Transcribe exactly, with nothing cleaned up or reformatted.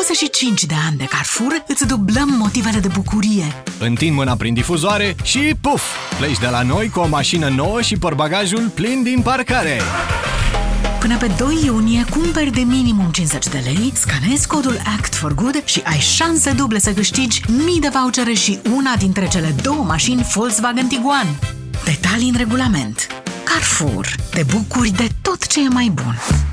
douăzeci și cinci de ani de Carrefour îți dublăm motivele de bucurie. Întind mâna prin difuzoare și puf! Pleci de la noi cu o mașină nouă și portbagajul plin din parcare! Până pe doi iunie cumperi de minimum cincizeci de lei, scanezi codul Act for Good și ai șanse duble să câștigi mii de vouchere și una dintre cele două mașini Volkswagen Tiguan. Detalii în regulament. Carrefour. Te bucuri de tot ce e mai bun.